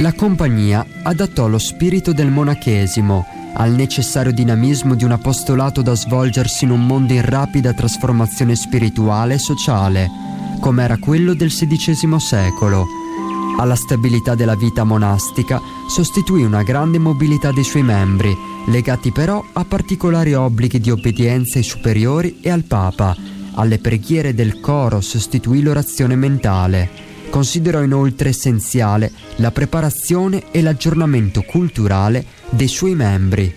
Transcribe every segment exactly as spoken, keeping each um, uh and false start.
La compagnia adattò lo spirito del monachesimo al necessario dinamismo di un apostolato da svolgersi in un mondo in rapida trasformazione spirituale e sociale, come era quello del sedicesimo secolo. Alla stabilità della vita monastica sostituì una grande mobilità dei suoi membri, legati però a particolari obblighi di obbedienza ai superiori e al Papa. Alle preghiere del coro sostituì l'orazione mentale. Considerò inoltre essenziale la preparazione e l'aggiornamento culturale dei suoi membri.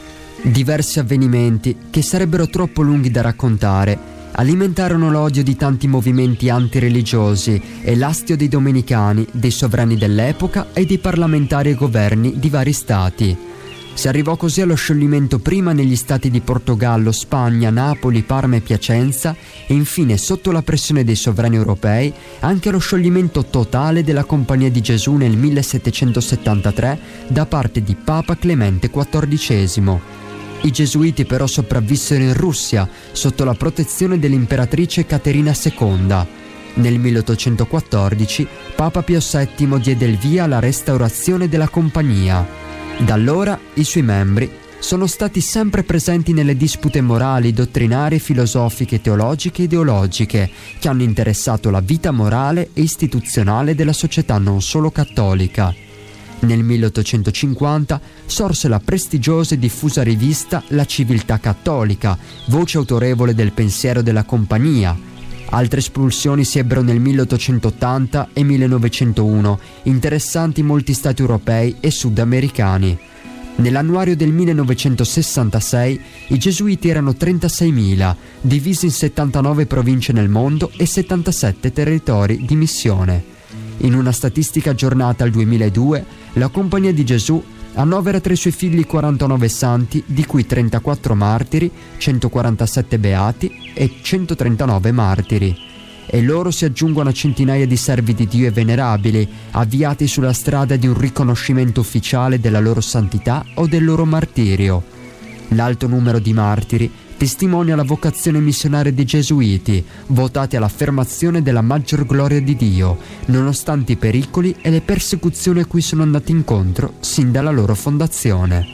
Diversi avvenimenti, che sarebbero troppo lunghi da raccontare, alimentarono l'odio di tanti movimenti antireligiosi e l'astio dei domenicani, dei sovrani dell'epoca e dei parlamentari e governi di vari stati. Si arrivò così allo scioglimento prima negli stati di Portogallo, Spagna, Napoli, Parma e Piacenza e infine, sotto la pressione dei sovrani europei, anche allo scioglimento totale della Compagnia di Gesù nel millesettecentosettantatré da parte di Papa Clemente quattordicesimo. I gesuiti però sopravvissero in Russia sotto la protezione dell'imperatrice Caterina seconda. Nel milleottocentoquattordici Papa Pio settimo diede il via alla restaurazione della compagnia. Da allora i suoi membri sono stati sempre presenti nelle dispute morali, dottrinarie, filosofiche, teologiche e ideologiche che hanno interessato la vita morale e istituzionale della società non solo cattolica. Nel milleottocentocinquanta sorse la prestigiosa e diffusa rivista La Civiltà Cattolica, voce autorevole del pensiero della compagnia. Altre espulsioni si ebbero nel milleottocentottanta e millenovecentouno, interessanti molti stati europei e sudamericani. Nell'annuario del millenovecentosessantasei i gesuiti erano trentaseimila, divisi in settantanove province nel mondo e settantasette territori di missione. In una statistica aggiornata al duemiladue, la Compagnia di Gesù annovera tra i suoi figli quarantanove santi, di cui trentaquattro martiri, centoquarantasette beati e centotrentanove martiri. E loro si aggiungono a centinaia di servi di Dio e venerabili, avviati sulla strada di un riconoscimento ufficiale della loro santità o del loro martirio. L'alto numero di martiri testimonia la vocazione missionaria dei gesuiti, votati all'affermazione della maggior gloria di Dio, nonostante i pericoli e le persecuzioni a cui sono andati incontro sin dalla loro fondazione.